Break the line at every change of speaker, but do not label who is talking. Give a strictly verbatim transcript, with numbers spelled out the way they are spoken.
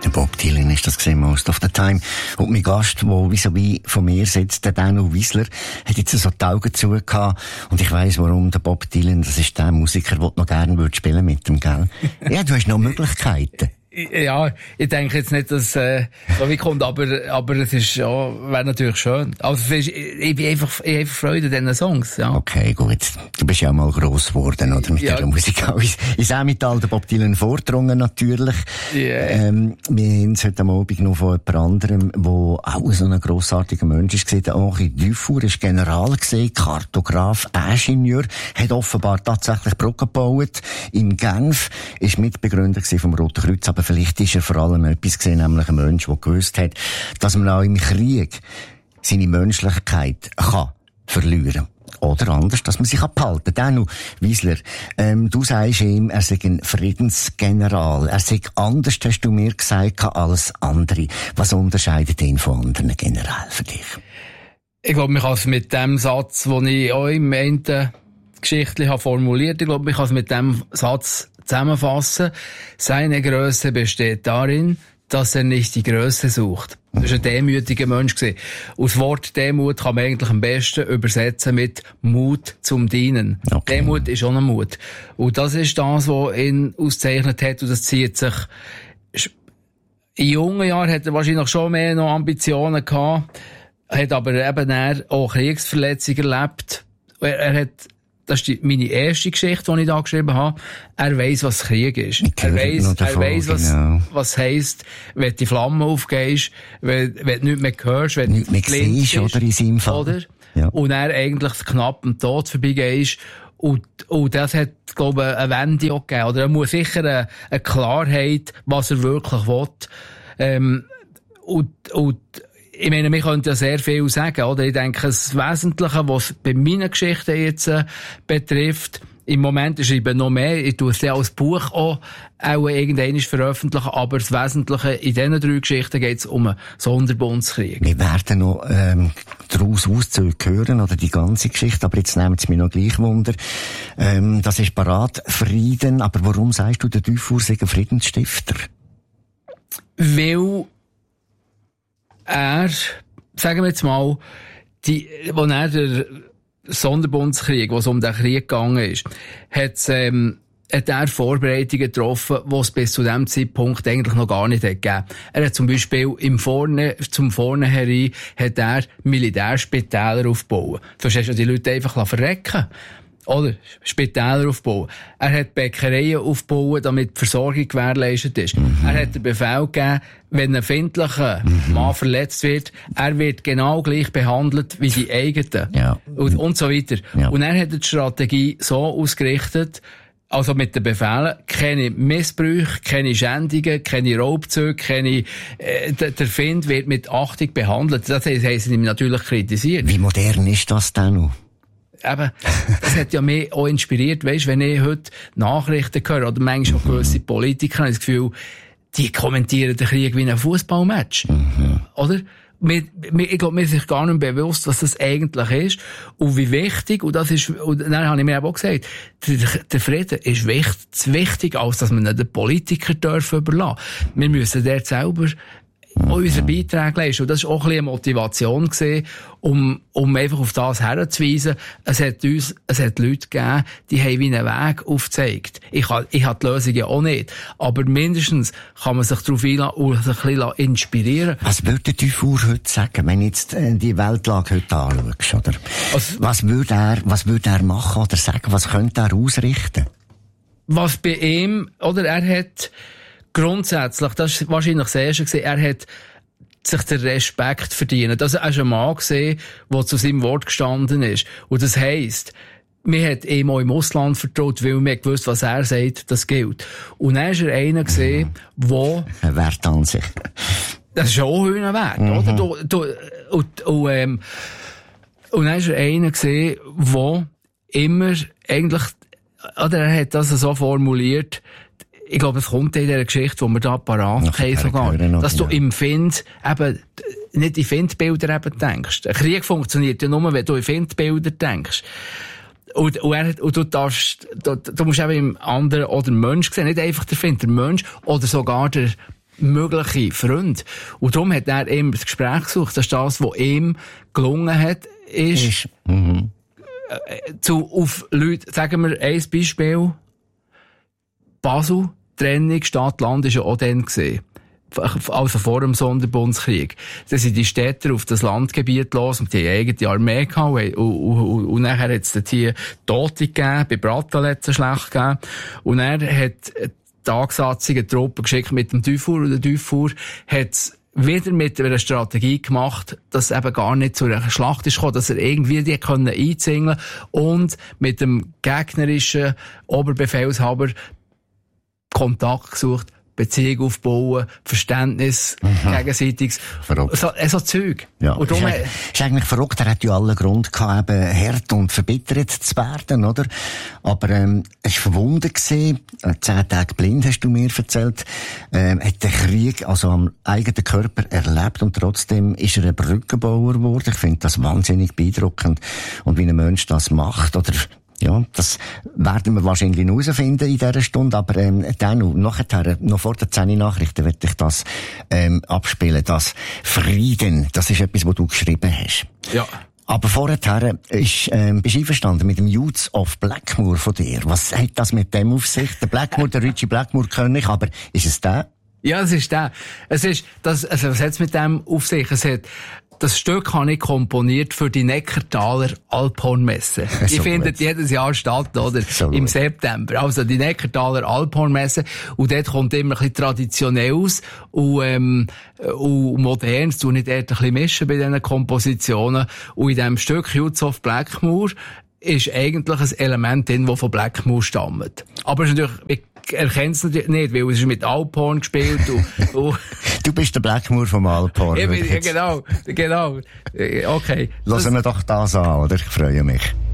Der Bob Dylan ist das gesehen, Most of the Time. Und mein Gast, der vis-à-vis von mir sitzt, der Dano Wiesler, hat jetzt so die Augen zu gehabt. Und ich weiss, warum. Der Bob Dylan, das ist der Musiker, den du noch gerne würdest spielen mit dem, gell? Ja, du hast noch Möglichkeiten.
Ja, ich denke jetzt nicht, dass äh, so wie kommt, aber aber es ist ja, wäre natürlich schön. Also ich, ich bin einfach, ich habe einfach Freude an diesen Songs, ja.
Okay, gut. Du bist ja mal gross geworden, oder, mit ja. dieser Musik. Ins Emmental der Bob Dylan vordrungen, natürlich. Yeah. Ähm, wir haben es heute Abend noch von jemand anderem, der auch so ein grossartiger Mensch ist, der Henri Dufour ist General gewesen, Kartograf, Ingenieur, hat offenbar tatsächlich Brücken gebaut in Genf, ist Mitbegründer vom Roten Kreuz, aber vielleicht ist er vor allem etwas gesehen, nämlich ein Mensch, der gewusst hat, dass man auch im Krieg seine Menschlichkeit kann verlieren. Oder anders, dass man sich abhalten kann. Danu Wiesler, ähm, du sagst ihm, er sei ein Friedensgeneral. Er sei anders, hast du mir gesagt, als andere. Was unterscheidet ihn von anderen Generälen für dich?
Ich glaube, man kann es mit dem Satz, den ich auch im Ende geschichtlich habe formuliert, ich glaube, man kann es mit dem Satz zusammenfassen. Seine Größe besteht darin, dass er nicht die Größe sucht. Das war ein demütiger Mensch. Und das Wort Demut kann man eigentlich am besten übersetzen mit Mut zum Dienen. Okay. Demut ist auch ein Mut. Und das ist das, was ihn auszeichnet hat. Und das zieht sich. In jungen Jahren hat er wahrscheinlich schon mehr noch Ambitionen gehabt, hat aber eben auch Kriegsverletzungen erlebt. Er, er hat Das ist die, meine erste Geschichte, die ich da geschrieben habe. Er weiss, was Krieg ist. Er weiss, er weiss, was, genau. was heisst, wenn die Flamme aufgehst, wenn, wenn du nichts mehr hörst, wenn du
nichts mehr siehst, oder in seinem Fall.
Oder?
Ja.
Und er eigentlich knapp am Tod vorbeigehst. Und, und das hat, glaube ich, eine Wende auch gegeben. Oder er muss sicher eine, eine Klarheit, was er wirklich will. Ähm, und, und, ich meine, wir können ja sehr viel sagen, oder? Ich denke, das Wesentliche, was bei meinen Geschichten jetzt äh, betrifft, im Moment ist eben noch mehr, ich tue es ja als Buch auch, auch irgendwann veröffentlichen, aber das Wesentliche in diesen drei Geschichten geht es um einen Sonderbundskrieg.
Wir werden noch ähm, daraus Auszüge hören, oder die ganze Geschichte, aber jetzt nehmen es mir noch gleich Wunder. Ähm, das ist parat, Frieden, aber warum sagst du, der Dufour sei ein Friedensstifter?
Weil er, sagen wir jetzt mal, die, wo er der Sonderbundskrieg, wo es um den Krieg gegangen ist, hat, ähm, hat er Vorbereitungen getroffen, die es bis zu diesem Zeitpunkt eigentlich noch gar nicht hat gegeben. Er hat zum Beispiel im Vorne, zum Vornherein hat er Militärspitäler aufgebaut. Sonst hast du die Leute einfach verrecken. Oder Spitäler aufbauen. Er hat Bäckereien aufbauen, damit die Versorgung gewährleistet ist. Mhm. Er hat den Befehl gegeben, wenn ein empfindlicher mhm. Mann verletzt wird, er wird genau gleich behandelt wie die eigenen. Ja. Und, und so weiter. Ja. Und er hat die Strategie so ausgerichtet, also mit den Befehlen, keine Missbrüche, keine Schändungen, keine Raubzüge, keine, äh, der, der Find wird mit Achtung behandelt. Das haben sie ihm natürlich kritisiert.
Wie modern ist das denn noch?
Eben, das hat ja mich auch inspiriert, weisst, wenn ich heute Nachrichten höre, oder manchmal auch gewisse Politiker, habe ich das Gefühl, die kommentieren den Krieg wie ein Fußballmatch. Mhm. Oder? Wir, wir, ich glaube, mir ist sich gar nicht bewusst, was das eigentlich ist und wie wichtig, und das ist, und dann habe ich mir auch gesagt, der, der Frieden ist wichtig, zu wichtig, als dass wir nicht den Politiker dürfen überlassen. Wir müssen dort selber auch unsere Beiträge leisten. Und das war auch ein bisschen eine Motivation gewesen, um, um einfach auf das herzuweisen. Es hat uns, es hat Leute gegeben, die haben wie einen Weg aufgezeigt. Ich habe, ich habe die Lösung ja auch nicht. Aber mindestens kann man sich darauf einlassen und sich ein bisschen inspirieren.
Was würde Dufour heute sagen, wenn du jetzt die Weltlage heute anschaust, oder? Also, was würde er, was würde er machen oder sagen? Was könnte er ausrichten?
Was bei ihm, oder er hat, grundsätzlich, das war wahrscheinlich das Erste gewesen, er hat sich den Respekt verdient. Also er ist ein Mann gewesen, der zu seinem Wort gestanden ist. Und das heisst, man hat ihm auch im Ausland vertraut, weil man gewusst, was er sagt, das gilt. Und dann war er einer gewesen, der...
Ein Wert an sich.
Das ist auch ein Wert, mhm. oder? Du, du, und, und, ähm, und dann war er einer gewesen, der immer eigentlich, oder er hat das so formuliert, ich glaube, es kommt in dieser Geschichte, die wir da parat haben, sogar, noch, dass du ja. im Find eben nicht in Findbilder eben denkst. Ein Krieg funktioniert ja nur, wenn du in Findbilder denkst. Und, und, er, und du darfst, du, du musst eben im anderen oder Mensch sehen, nicht einfach der Find, der Mensch oder sogar der, mögliche Freund. Und darum hat er immer das Gespräch gesucht. Das ist das, was ihm gelungen hat, ist, ist. Mhm. zu, auf Leute, sagen wir ein Beispiel, Basel, Trennung Stadt-Land ist ja auch dann gesehen. Also vor dem Sonderbundskrieg. Dann sind die Städter auf das Landgebiet los und die haben eigene Armee gehabt. Und, und, und, und nachher hat es hier Tote gegeben, bei Bratal hat es schlecht gegeben. Und er hat die angesatzten Truppen geschickt mit dem Dufour. Und der Dufour hat es wieder mit einer Strategie gemacht, dass es eben gar nicht zu einer Schlacht ist gekommen, dass er irgendwie die können einzingeln und mit dem gegnerischen Oberbefehlshaber Kontakt gesucht, Beziehung aufbauen, Verständnis, mhm. gegenseitiges, so, so Zeug.
Ja. Und darum, ist, ist eigentlich verrückt, er hat ja allen Grund gehabt, eben hart und verbittert zu werden, oder? Aber, ähm, es war verwundet gewesen, zehn Tage blind, hast du mir erzählt, ähm, hat den Krieg, also am eigenen Körper erlebt und trotzdem ist er ein Brückenbauer geworden. Ich finde das wahnsinnig beeindruckend. Und wie ein Mensch das macht, oder, ja, das werden wir wahrscheinlich herausfinden in dieser Stunde, aber ähm, dann noch, nachher, noch vor der zehn Nachrichten werde ich das ähm, abspielen, das Frieden, das ist etwas, was du geschrieben hast.
Ja.
Aber vorher ist, ähm, bist du einverstanden mit dem Youths of Blackmoor von dir? Was hat das mit dem auf sich? Der Blackmoor, der Richie Blackmoor kenne ich, aber ist es der?
Ja, es ist der. Es ist, das, also, was hat es mit dem auf sich? Es hat, das Stück habe ich komponiert für die Neckartaler Alphornmesse. So die findet gut. Jedes Jahr statt, oder? So im gut. September. Also die Neckartaler Alphornmesse. Und dort kommt immer ein bisschen Traditionelles und, ähm, und Modernes. Du nicht dort ein bisschen mischen bei diesen Kompositionen. Und in diesem Stück Youths of Blackmoor ist eigentlich ein Element drin, das von Blackmoor stammt. Aber es ist natürlich, erkennst du nicht, weil es ist mit Alphorn gespielt. Und, und
du bist der Blackmoor vom Alphorn.
Ja, genau, genau. Okay.
Lassen wir doch das an, oder? Ich freue mich.